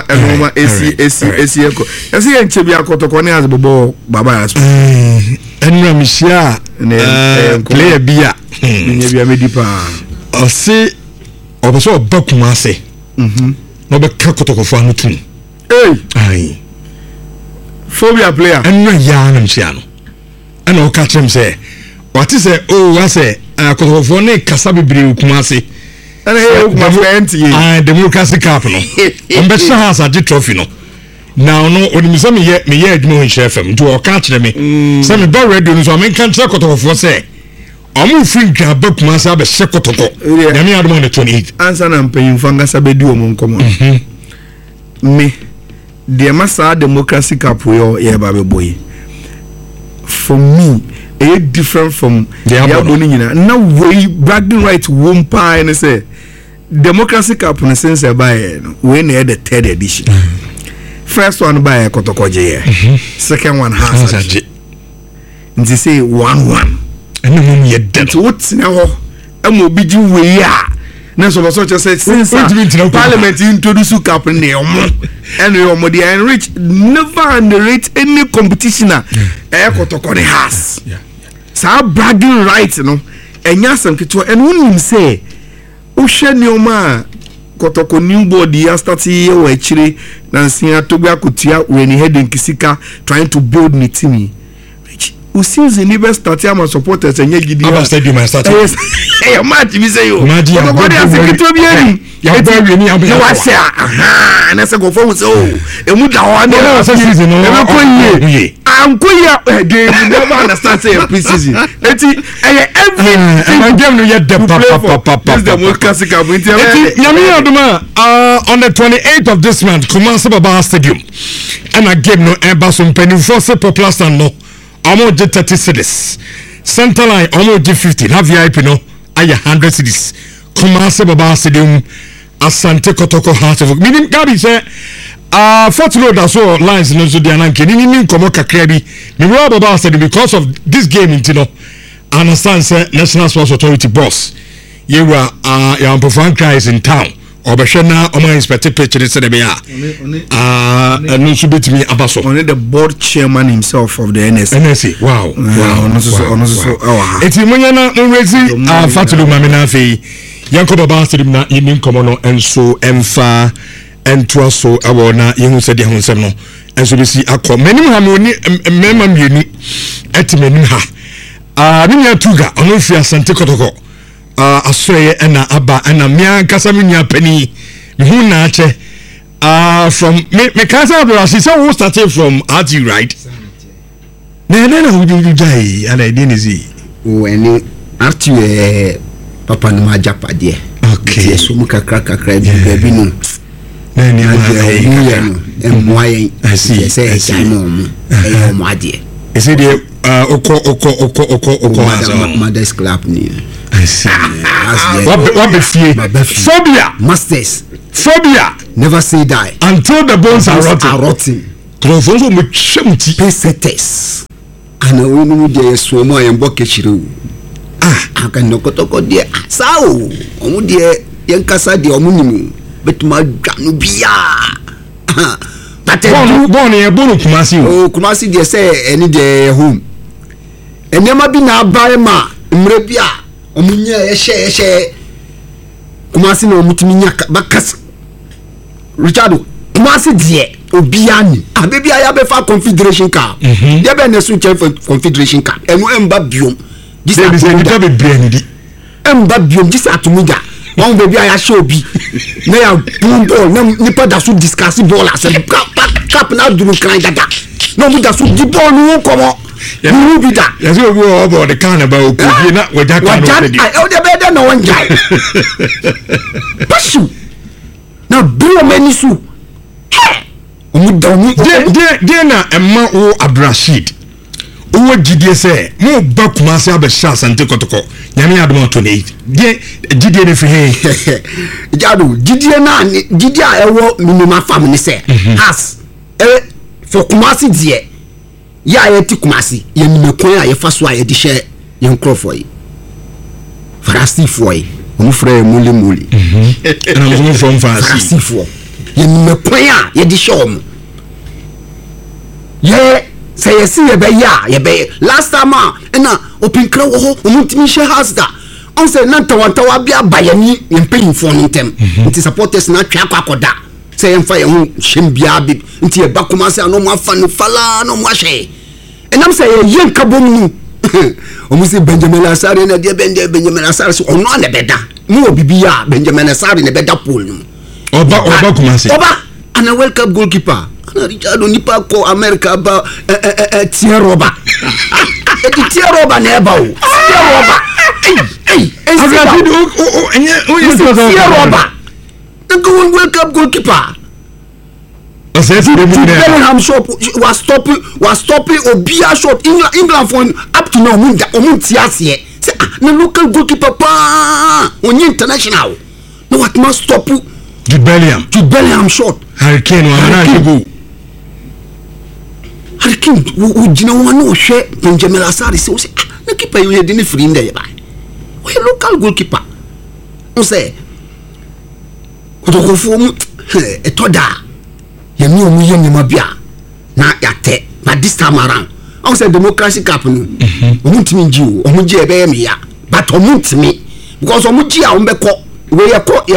esi eko. Esi enche bi akotoko ne as bobo baba as. Enra misia player bia ni bia medipa. O se oboso bakuma se. No be kakotokofo anu tun. Ai. Phobia player. Enra ya na msia no. Ena o ka chem se. What is say wa say akotokofo ne kasa bebre kuma se. Ena he kuma friend ye. Ah, democracy cup no. On be sha has a trophy no. Now no onimisa me ye adwuma on FM. Do o ka kire me. Say me ba radio no so me kan kire akotokofo se. Omo free grab kuma sa be sekotoko. Na me adom on the 28th. Answer na mpanyim fanga sa be di omo nkomo. Me the massa democracy cup yo ye ba be boy. For me a different from the aboni nyina. Na way bragging right won pa and say democracy cup no sense e buy no we na the 3rd edition. First one buy kotoko je. Second one has a nti say 1-1. And then you dead. What's now? I'm will be you way. Now, so much as said, since Parliament introduce cup in the and your money and rich never underrate any competitioner. Ekotokone has. So bragging right, you know, and yasam kito and when you say, Ocean Yoma Kotoko new body yesterday or actually Nancy Toga Kutia when he had in Kisika trying to build Nitimi. Who sees in the start my supporters and yet I said you might start. Hey, match me say you. Imagine what I say to be any. You say aha and I say go for so. E mu da one no season no. I'm going again never understand say pre-season. Eti every game no yet the this the most classic abunti. Nyami aduma on the 28th of this month Kumasi Baba Stadium. And a game no Airbus on penny force popular stand no. Almost 30 cities. Center line almost 50. Have VIP no. Aya 100 cities. Kumasi Baba Stadium. Asante Kotoko Heart of meaning Gabi say Fortuno da so lines no so dia na nke ni komo kakra bi me Baba Baba Stadium because of this game intino. Understand say National Sports Authority boss. Yewa your Amphofan is in town. Obeshana Oma inspector picture said be no so betimi abaso. Only the board chairman himself of the NSC. Wow. Eti munyana nwezi Fortuno mamina fe Yanko Baba Stadium na yini komo no enso emfa ɛntoa so ɛwɔ na yɛhu sɛ deɛ ho nsɛm no ɛnso bɛsi akɔ m'anim ha me mmarima mmienu ɛte m'anim ha me nua Tuga ɔno mfiri Asante Kɔtɔkɔ asɔeɛ ɛna aba ɛna mmea nkasa me nua pani mehu na akyɛ from me kasa Abdulrasheed sɛ wo started from RT right na wo jai ana idea ni zi when RT papa no majapa de okay so mu kakra bi no na ni moyen say no mo ade e say de oko mother's club ni I see what be fear phobia masters phobia never say die until the bones are rotten Clofons mo chemti pesetes ana wonu de so mo ayembo kechire aka nokotoko de sao omu de yenkasa de omu nimu betuma dwanu bia bon e bonu Kumasi o Kumasi de say eni de home enema bi na abae ma mre bia omu nya ye Kumasi na omu timi nya bakas Richard Kumasi de obiani abebi aya be fa confederation car de be na so chef confederation car enu emba biom this is the be brain di emba biom this atomiga one baby aya show bi na ya ball na nipa da so discuss ball as cap na duru kan dada no mu da so di ball no komo you be da yes we go about the can about obi na waja kan o de be na one guy pashu na bro many su de na emma o Abdulrasheed o gidie se mo ba Kumasi abesha Asante Kɔtɔkɔ nyame adom to ne de gidie ne fi he jado gidie na gidie a ewo minima fam ne se as for Kumasi die ya yeti Kumasi ye nimekon a ye fa so a ye de hye ye nkrofo yi farasi fo yi omu frɛ muli na mo from farasi fo ye nimekon a ye de hye omu ye say yes ye be last time na open kra wo ho omutimi she hasda on say na tawantawa bia bayani yempin fo ntem nti supporters na twa kwakoda say yemfa ye ho hjem bia bi nti ye bakuma say no mo afa no fala no mo ahwe enam say ye yenka bom nu omusi Benjamin Asare na de Benjamin Asare so ono na beda mu obibia Benjamin Asare na beda pool nu oba Kumasi oba ana World Cup goalkeeper Richard nipa ko America ba tier roba tier roba na eba o tier roba Abdulrasheed tier roba the World Cup goalkeeper Bellingham shop was stopping Obia shot England for up to now omun tiasie say na local goalkeeper pa on international no what must stop Jude Bellingham shot Hurricane wana shigo Hurricane ujina wana ohwe Benjamin Asare say o say na keeper you dey free in there ba o local goalkeeper o say Kɔtɔkɔfo mu etoda ye mi omu ye nyama bia na yate but this time around I say democracy cap no omu ntimi nji o omu je ebe me ya but omu ntimi because omu ji a ombekɔ we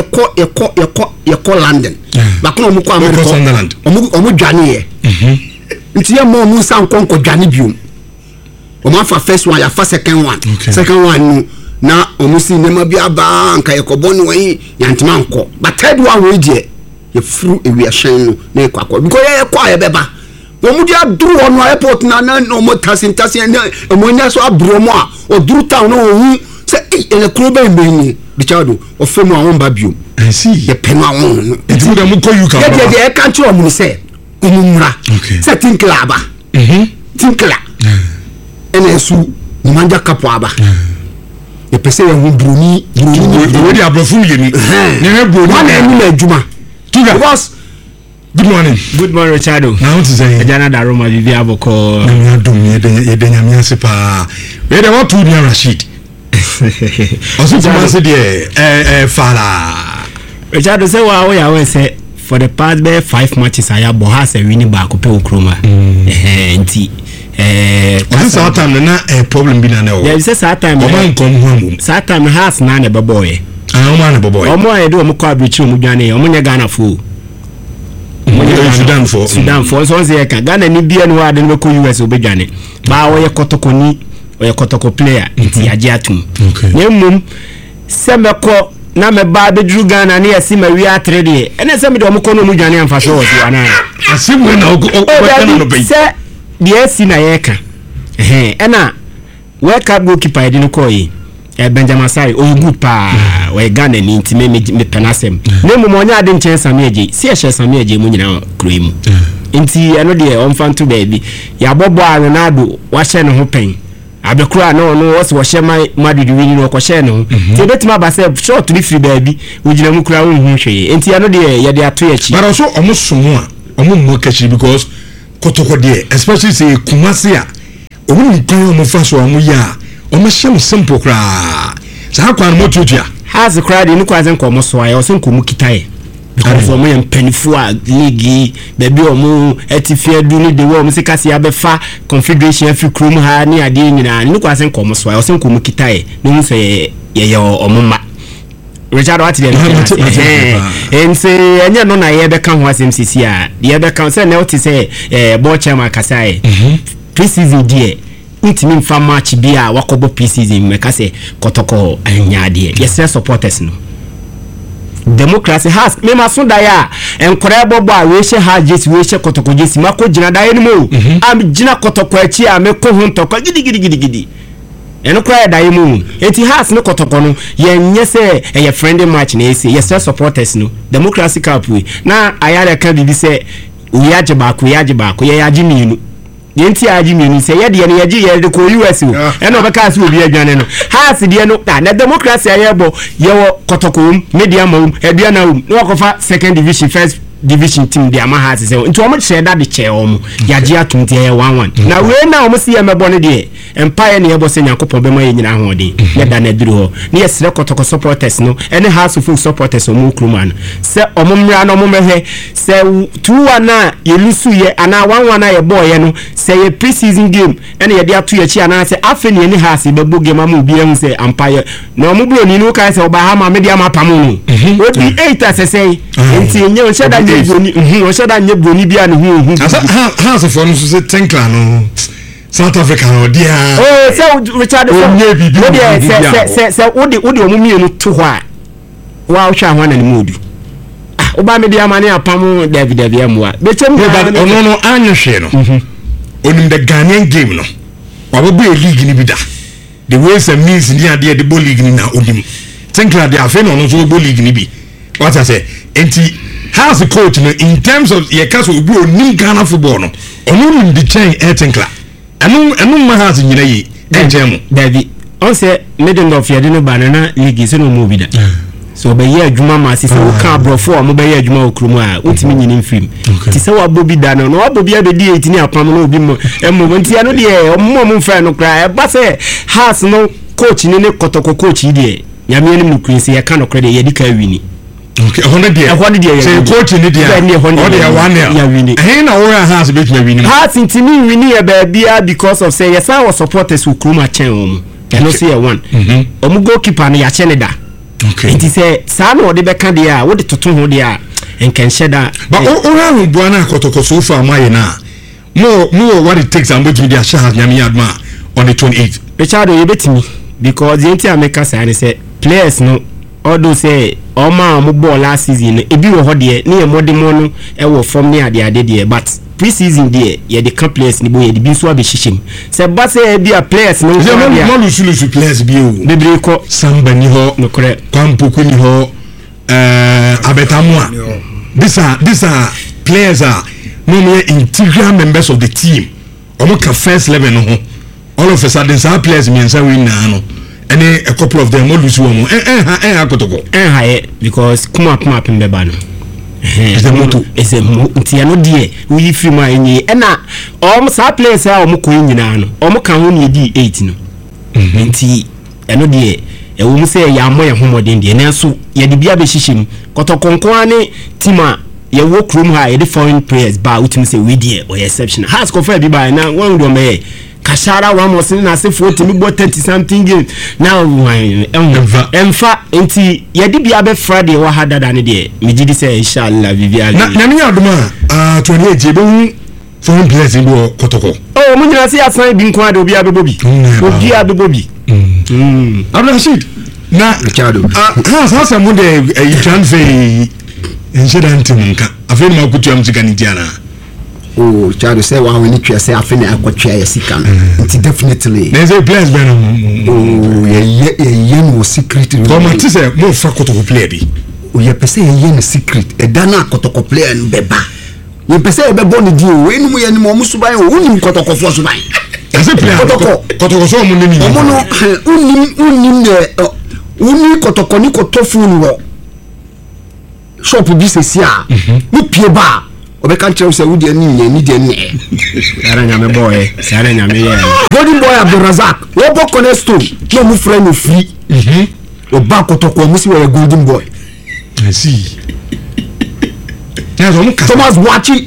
yekɔ London ba kono omu kɔ America omu dwane ye nti ye mo omu san konko dwane biom omu afa first one ya fa second one no na omu si nema bia ba anka yekɔbɔ no yi yantema nkɔ but third one we je ye furu ewi ahyen no na ekɔ because ye kɔ ye beba omu dia duru on airport na omu tasin na omu nya so abro mu a oduru town no ohu se ene kuro ba mbeni Richard ofemu awon ba biom I see ye penu awon no etu da mu ko you can ye de e kan ti omu se umumra se tinkla aba tinkla ene su ni manja kapo aba ye pese ye hu bruni we dey abrofu yemi ne bruni one enu na adwuma Tuga boss good morning Richard now to say Jana Daroma Vivi Aboko na dum ye de nyame ase pa we dey want to be Rashid also Kumasi de fala Richard say wa ya we say for the past 5 matches I have has a winning back pe okroma nti this time na problem bi na na o yeah say that time that time has na na beboy ah o man beboy omo ayedo omo kwa bichi omo dwane omo nya Ghana fo Sudan for so say ka Ghana ni bia no wa de no ko US obedwane ba wo ye kotokoni oye kotoko player nti agye atum na mmom se meko na me ba bedru Ghana na yesi ma wi atre de ene se me de omko no mu dwane amfa so wo ana asimu na o no be se de esi na yeka ena wake up goalkeeper de no ko yi Benjamin Sai o good pa we Ghana ni nti me penasem na mmom onya ade nchen Sami Eje si e hye Sami Eje mu nyina kroimu nti eno de omfanto baby ya bobo Ronaldo wa hye ne ho pen abekura no wose wo hye Madrid wini no ko hye ne ho ti betima ba se short ni free baby ugina mu kura wo hu hwe nti eno de ye de ato yachi but also omusumu a omummo kachi because kotoko de especially say Kumasi a omu nkan omufa so omu ya omahye simple kra sa kwa no motutua has crowd ni kwa zen ko mo so ayo so nkomu kitae because omo yem panifu a league baby omo etifia du ni de wo omo sikasi abefa confederation afi krum ha ni ade nyina ni kwa zen ko mo so ayo so nkomu kitae no mu se ye omo ma Richard what dey en say anya no na ye be kan ho asem sisi a ye be kan say na o ti say ball chairman kasai pre-season die ntimi mfa match bia wakobo pre-season meka say kotoko anyade yes supporters no democracy has me maso da ya enkore bobo a we she ha jesi we she kotoko jesi mako gina da eni mo am gina kotoko achi a me ko ho ntoko gidi eno kra da yimu eti has no kotoko no ye nye se e friendly match na ese yes supporters no democracy cup we na ayare ka bibi se we yaje baako ye yaje minu yenti aji minu se ye de ne yaji ye de ko US o eno be ka se obi adwane no has de no na democracy ayebo ye wo kotoko media ma edua na no wakofa second division first division team de ama has se nti omo che da de che omo yaji atunti ye 1-1 na we na omo se ye mebo ne de empire ne yebo se nyankopon be ma ye nyina ho de ye da na duru ho ne ye sere kotoko supporters no ene house of supporters omo kruman se omo mra na omo mehwe se 2-1 na ye lusu ye ana 1-1 na ye boy ye no se ye pre-season game ene ye de atu ye chi ana se afi ne house be bo game ama obi en se empire na omo bro ni no kai se oba ha ma media ma pamu no obi 8 asese nti enye o sheda o sheda nye broni bia ne hu has for no so Tinkler no South Africa no dia so Richard se odi omumi no to ho a wa o hwa ho na ne modu oba media ma ne apam David amwa be chem no anyohwe no onim the Ghanaian game no wabobo league ni bida the ways and means ni ade the ball league ni na onim Tinkler de afa no so ball league ni bi what I say enti has a coach no in terms of your case obi onim Ghana football no onu nim the chain Tinkler anu ma has nyina yi enjemu David on say middle of your no banana league so no move da so be ye adwuma ma se wo ka brofo mo be ye adwuma okrumu a utimi nyini mfim ti se wa bobi da no wa bobi abedi 18 apam no obi mo emmo nti ano de ommo mo mfa no kra e ba se has no coach ni ne kotoko coach de nyame ni mu kwese ye ka no kra de ye dika wini okay 100 there say coach ni there o de 1 ya wini na wo has be tuna wini has ntimi wini e ba bia because of say yes our supporters okrumu a chen omu no say one omu goalkeeper no ya che ne da okay it is say no de be kan de a wo de toto ho de a enken sheda but ora hu bua na kotoko so fa amaye na mo what it takes and what media share nyame adma on the 28th Richard you betimi because the entire make say say players no although say oma mo ball last season ebi wo ho de ne ye modemo no e wo form ne ade de but pre-season de ye the players ni bo ye de bi so abehihim say ba say bi a players no mo lusu players bi o bebre ko Samba ni ho no correct Kwampoku ni ho Abetamwa these are players are no integral members of the team omo ka first 11 no ho all of a sudden some players mean say we na no and a couple of them mo lusu wo mo akotoko because kuma pembeba no is a nti ano de we free ma enyi na some players a omo ko nyina no omo kan ho ne di 8 no nti ano de e wo mu say ya mo ye homodin de na so ye de bia be hihim kotokonko ane tima ye wo krum ha ye de foreign players ba utim say we de or exception has confirm bi ba na one do me Kashara Ramos na say 40 me bought 30 something game now emfa enti yedi bia be Friday wa hada da ne de me gidi say inshallah Vivian na me adoma 28 be phone blessing do kotoko oh mo nyina say asan bi nko ade obi abebobi Abdulrashid na Richardo ha mo de you can say incident nka afeni ma kutu am sika ni tiana oh Richardo say wa we ni twa say afeni akotwa ya sika it's definitely there's a place ben oh ye no secret ko ma ti say mo fa kotoko player bi o ye pese ye no secret e dana kotoko player no beba ye pese e be boni di o enu ye ni mo musuban o uni kotoko fo suban ase player kotoko so mo ni omo no uni uni kotoko ni kotofu no shop bi sesi a mu pie ba obeka nche se wudi ni de ni ara nya me boy se ara nya me ye golden boy Abdulrazak wo bo Cornerstone no mu friend no free o ba kotoko mu si we golden boy I see Thomas Wachi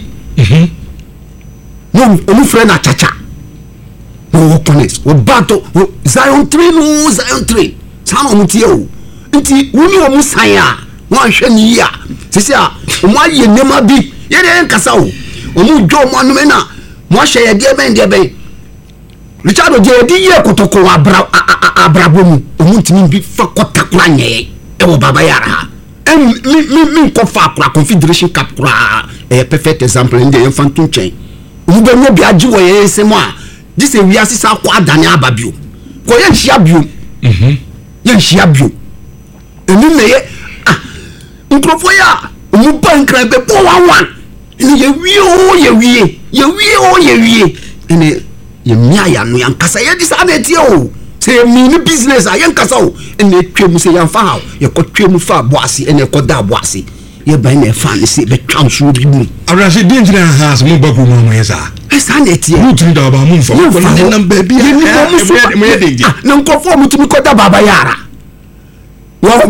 no mu friend na chacha no Cornerstone o ba to Zion 3 sa no mu tie o nti woni o mu san a won hwe ni ya sisi a o mu aye nema bi ye de nkasa o mu dwo mo anu me na mo hye ye de ben Richard je di ye kotoko abrabo mu o mu ntimi bi fa kotakura nye e wo baba yara mi ko fa akura Confederation Cup kura perfect example in the infantun chain o be no bi agi wo ye semo a this we asisa kwa adane ababio ko ye hia bio ye hia bio eni me ye nkrofo ya mu bankra be bo 11 ni ye wie ene ye mia ya no yankasa ye di sa na tie o se mi ni business a yankasa o ene twem se yanfa ha ye ko twem fa boase ene ko da boase ye ban na fa ni se be twam so bi mu Abdulrashid di njina ha so mo ba ko mo yesa esa na tie mu tuni da ba mu mfo ko na namba bi mo ye denje na nkofo mu tumi ko da baba yara wa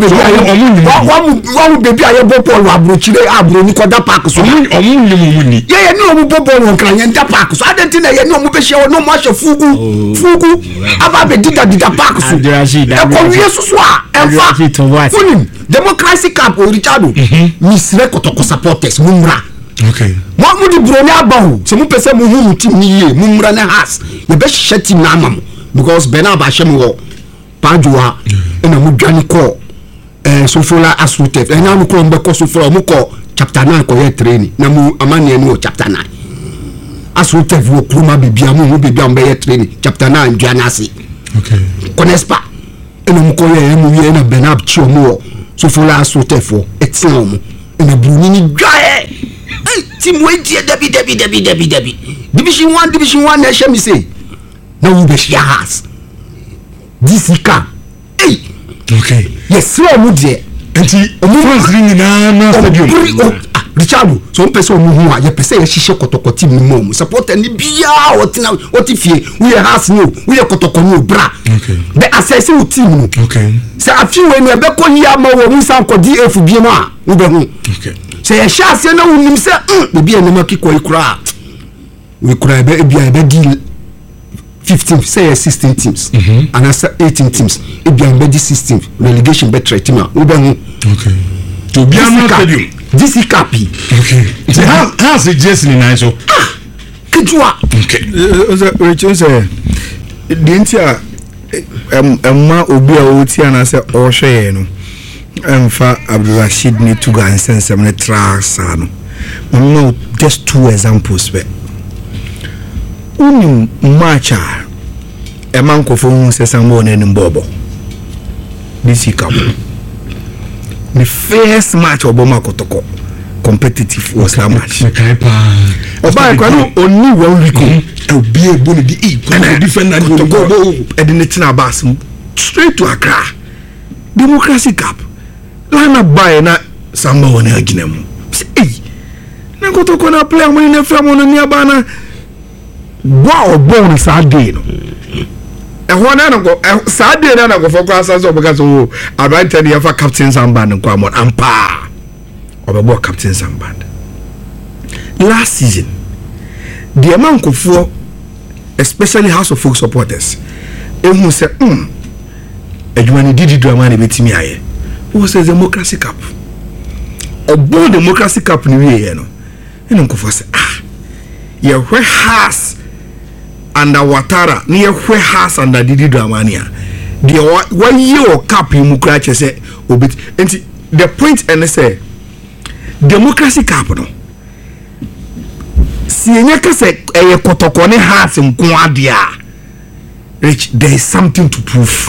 bebi aye bopol abrochire abro ni ko da park so omu ni ye ni omu bopol won kran ye da park so adenti na ye ni omu be hye no mo hye fugu aba be dida park so e ko wie susu a enfa funim democracy camp o Richardo misre kotoko supporters mumra okay mo di bro ni abahu se mu pese mu hu team ni ye mumra na has ye be hye team na amam because bena ba hye mo pajoa na mu dwane ko sofola asutef na mu ko mbeko sofola mu ko chapter 9 ko ye training na mu amane ni o chapter 9 asutef wo kuma bibia mu bibia mbe ye training chapter 9 dwane ase okay konespa na mu ko ye mu ye na benab chi o mu sofola asutef wo etia o mu na bruni ni dwae team we die debi division 1 na hye mi say na we be share has disika okay yes so mu de enti France ring na stadium Richardo so person mu hu a ye pese ye hihye kotoko team ni mom supporter ni bia oti fie we has no we kotoko no bra okay the assess u team no okay se afi we no be ko yi ama wo mu san ko DF bi no a wo be hu okay se ye sha se na unim se bia ne makiko ikura we kura be bia be deal 15 say 16 teams and 18 teams e be am be 16 relegation be threaten ma we be hu okay to be am stadium this is capi okay how is just ni nice so kejua okay Richard say the entire emma obi a oti ana say o hwe no emfa Abdulrashid ni to go and send some tracks no no just two examples be unim matcha emanko fo se sambo na nimbobo this is cup the first match oboma kotoko competitive was that match oba ko no oni one week obi ebo ni di different and go editing bas straight to Accra democracy cup lana buy na sambo na aginemu na kotoko na play mo ni fra mo ni abana wow bon Saturday no ehwo na no Saturday na go for class so because o abante dey for captain Samband nko amon ampa obebo captain Samband last season the man kofo especially House of Folk supporters who say adwuma Didi Dramani betimi aye was a democracy cup obo democracy cup ni we no ene nkofo say ye hwe has under Watara ni ye hwe has under Didi Dramani a the 1 year cup mu kra che say obit enti the point and say democracy cup no si enye ka say eye kotokone has nko ade a rich there is something to prove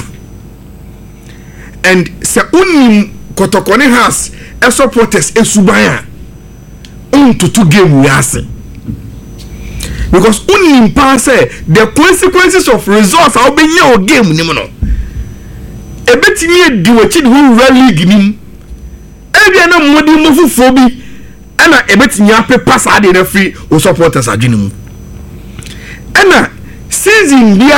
and say unim kotokone has a supporters esubaya to game we ase because unim pa say the consequences of results how be your game nim no ebetimi edi wachi de wura league nim ebia na modi mofufo bi ana ebetimi apepa sa de na free o supporters adwene mu ana season bia